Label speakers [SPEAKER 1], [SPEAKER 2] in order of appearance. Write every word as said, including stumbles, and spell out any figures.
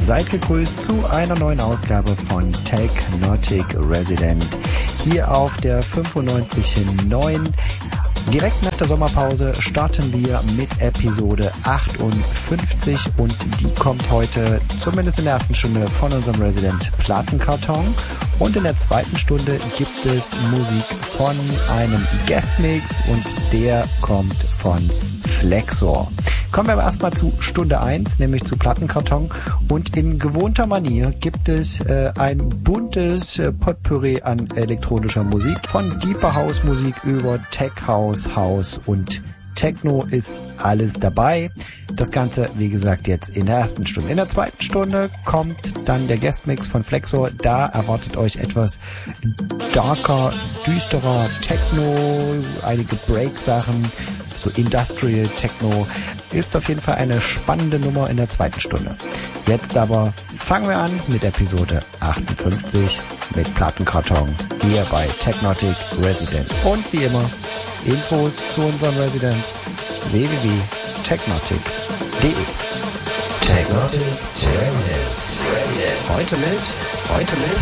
[SPEAKER 1] Seid gegrüßt zu einer neuen Ausgabe von Technotic Resident hier auf der fünfundneunzig Komma neun. Direkt nach der Sommerpause starten wir mit Episode achtundfünfzig und die kommt heute zumindest in der ersten Stunde von unserem Resident Plattenkarton und in der zweiten Stunde gibt es Musik von einem Guestmix und der kommt von Flexor. Kommen wir aber erstmal zu Stunde eins, nämlich zu Plattenkarton. Und in gewohnter Manier gibt es äh, ein buntes äh, Potpourri an elektronischer Musik. Von Deeper House Musik über Tech House, House und Techno ist alles dabei. Das Ganze, wie gesagt, jetzt in der ersten Stunde. In der zweiten Stunde kommt dann der Guestmix von Flexor. Da erwartet euch etwas darker, düsterer Techno, einige Break-Sachen, so Industrial Techno. Ist auf jeden Fall eine spannende Nummer in der zweiten Stunde. Jetzt aber fangen wir an mit Episode achtundfünfzig mit Plattenkarton hier bei Technotic Resident. Und wie immer Infos zu unseren Residents w w w punkt technotic punkt d e.
[SPEAKER 2] Technotic Resident. Heute mit, heute mit